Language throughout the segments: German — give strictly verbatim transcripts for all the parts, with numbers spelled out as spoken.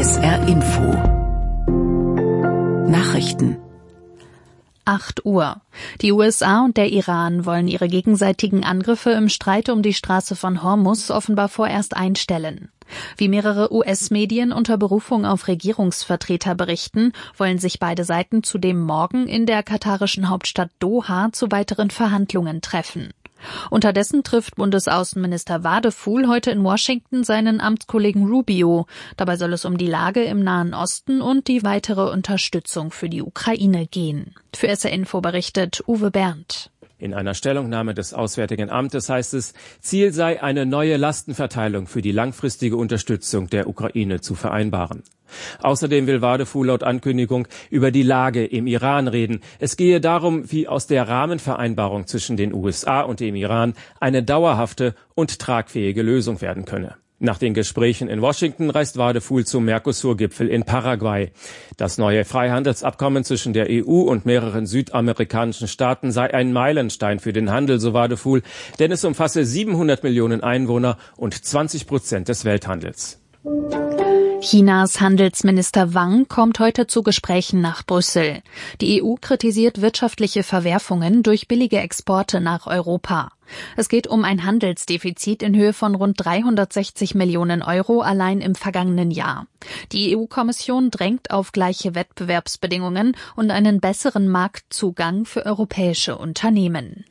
S R Info Nachrichten. acht Uhr. Die U S A und der Iran wollen ihre gegenseitigen Angriffe im Streit um die Straße von Hormuz offenbar vorerst einstellen. Wie mehrere U S-Medien unter Berufung auf Regierungsvertreter berichten, wollen sich beide Seiten zudem morgen in der katarischen Hauptstadt Doha zu weiteren Verhandlungen treffen. Unterdessen trifft Bundesaußenminister Wadefuhl heute in Washington seinen Amtskollegen Rubio. Dabei soll es um die Lage im Nahen Osten und die weitere Unterstützung für die Ukraine gehen. Für S R Info berichtet Uwe Berndt. In einer Stellungnahme des Auswärtigen Amtes heißt es, Ziel sei, eine neue Lastenverteilung für die langfristige Unterstützung der Ukraine zu vereinbaren. Außerdem will Wadefuhl laut Ankündigung über die Lage im Iran reden. Es gehe darum, wie aus der Rahmenvereinbarung zwischen den U S A und dem Iran eine dauerhafte und tragfähige Lösung werden könne. Nach den Gesprächen in Washington reist Wadefuhl zum Mercosur-Gipfel in Paraguay. Das neue Freihandelsabkommen zwischen der E U und mehreren südamerikanischen Staaten sei ein Meilenstein für den Handel, so Wadefuhl, denn es umfasse siebenhundert Millionen Einwohner und zwanzig Prozent des Welthandels. Chinas Handelsminister Wang kommt heute zu Gesprächen nach Brüssel. Die E U kritisiert wirtschaftliche Verwerfungen durch billige Exporte nach Europa. Es geht um ein Handelsdefizit in Höhe von rund dreihundertsechzig Millionen Euro allein im vergangenen Jahr. Die E U-Kommission drängt auf gleiche Wettbewerbsbedingungen und einen besseren Marktzugang für europäische Unternehmen.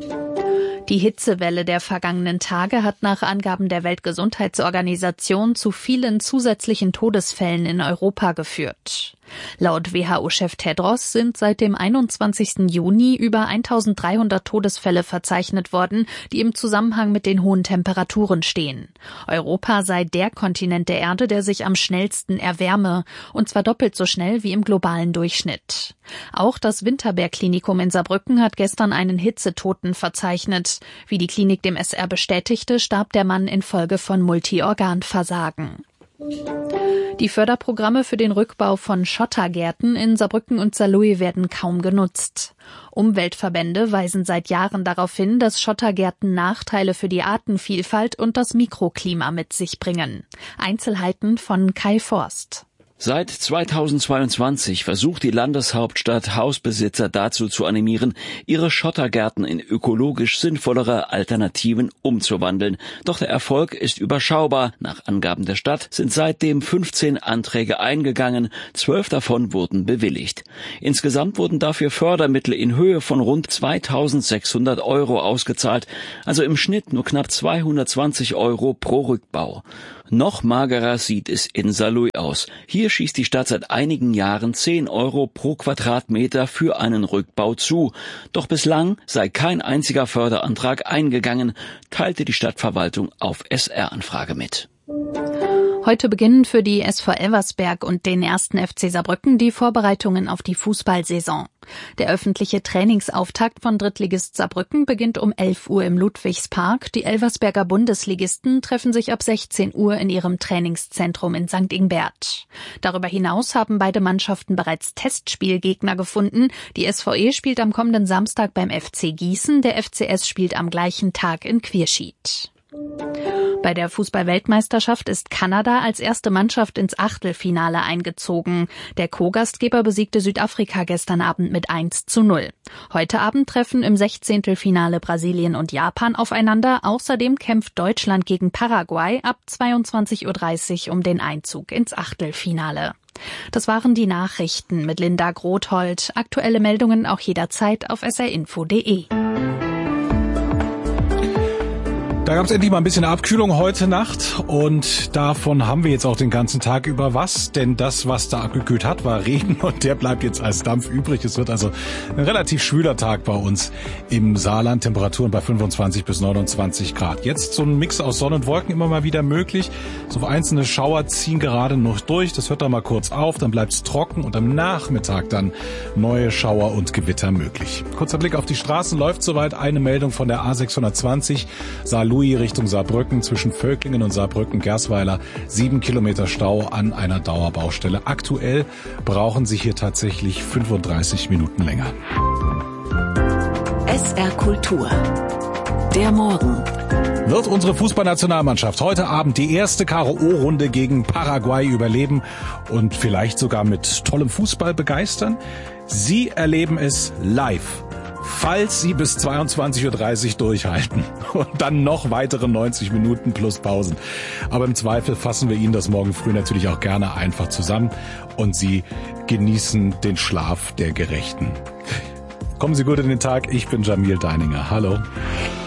Die Hitzewelle der vergangenen Tage hat nach Angaben der Weltgesundheitsorganisation zu vielen zusätzlichen Todesfällen in Europa geführt. Laut W H O-Chef Tedros sind seit dem einundzwanzigsten Juni über eintausenddreihundert Todesfälle verzeichnet worden, die im Zusammenhang mit den hohen Temperaturen stehen. Europa sei der Kontinent der Erde, der sich am schnellsten erwärme, und zwar doppelt so schnell wie im globalen Durchschnitt. Auch das Winterberg-Klinikum in Saarbrücken hat gestern einen Hitzetoten verzeichnet. Wie die Klinik dem S R bestätigte, starb der Mann infolge von Multiorganversagen. Die Förderprogramme für den Rückbau von Schottergärten in Saarbrücken und Saarlouis werden kaum genutzt. Umweltverbände weisen seit Jahren darauf hin, dass Schottergärten Nachteile für die Artenvielfalt und das Mikroklima mit sich bringen. Einzelheiten von Kai Forst. Seit zweitausendzweiundzwanzig versucht die Landeshauptstadt Hausbesitzer dazu zu animieren, ihre Schottergärten in ökologisch sinnvollere Alternativen umzuwandeln. Doch der Erfolg ist überschaubar. Nach Angaben der Stadt sind seitdem fünfzehn Anträge eingegangen, zwölf davon wurden bewilligt. Insgesamt wurden dafür Fördermittel in Höhe von rund zweitausendsechshundert Euro ausgezahlt, also im Schnitt nur knapp zweihundertzwanzig Euro pro Rückbau. Noch magerer sieht es in Saarlouis aus. Hier schießt die Stadt seit einigen Jahren zehn Euro pro Quadratmeter für einen Rückbau zu. Doch bislang sei kein einziger Förderantrag eingegangen, teilte die Stadtverwaltung auf S R-Anfrage mit. Heute beginnen für die S V Elversberg und den ersten F C Saarbrücken die Vorbereitungen auf die Fußballsaison. Der öffentliche Trainingsauftakt von Drittligist Saarbrücken beginnt um elf Uhr im Ludwigspark. Die Elversberger Bundesligisten treffen sich ab sechzehn Uhr in ihrem Trainingszentrum in Sankt Ingbert. Darüber hinaus haben beide Mannschaften bereits Testspielgegner gefunden. Die S V E spielt am kommenden Samstag beim F C Gießen, der F C S spielt am gleichen Tag in Quierschied. Bei der Fußball-Weltmeisterschaft ist Kanada als erste Mannschaft ins Achtelfinale eingezogen. Der Co-Gastgeber besiegte Südafrika gestern Abend mit eins zu null. Heute Abend treffen im Sechzehntelfinale Brasilien und Japan aufeinander. Außerdem kämpft Deutschland gegen Paraguay ab zweiundzwanzig Uhr dreißig um den Einzug ins Achtelfinale. Das waren die Nachrichten mit Linda Grothold. Aktuelle Meldungen auch jederzeit auf s r info punkt d e. Da gab es endlich mal ein bisschen Abkühlung heute Nacht und davon haben wir jetzt auch den ganzen Tag über was, denn das, was da abgekühlt hat, war Regen und der bleibt jetzt als Dampf übrig. Es wird also ein relativ schwüler Tag bei uns im Saarland, Temperaturen bei fünfundzwanzig bis neunundzwanzig Grad. Jetzt so ein Mix aus Sonne und Wolken immer mal wieder möglich. So einzelne Schauer ziehen gerade noch durch, das hört dann mal kurz auf, dann bleibt es trocken und am Nachmittag dann neue Schauer und Gewitter möglich. Kurzer Blick auf die Straßen, läuft soweit eine Meldung von der A sechshundertzwanzig, Saarlouis Richtung Saarbrücken zwischen Völklingen und Saarbrücken-Gersweiler. Sieben Kilometer Stau an einer Dauerbaustelle. Aktuell brauchen Sie hier tatsächlich fünfunddreißig Minuten länger. S R Kultur. Der Morgen. Wird unsere Fußballnationalmannschaft heute Abend die erste K O Runde gegen Paraguay überleben und vielleicht sogar mit tollem Fußball begeistern? Sie erleben es live, falls Sie bis zweiundzwanzig Uhr dreißig durchhalten und dann noch weitere neunzig Minuten plus Pausen. Aber im Zweifel fassen wir Ihnen das morgen früh natürlich auch gerne einfach zusammen und Sie genießen den Schlaf der Gerechten. Kommen Sie gut in den Tag. Ich bin Jamil Deininger. Hallo.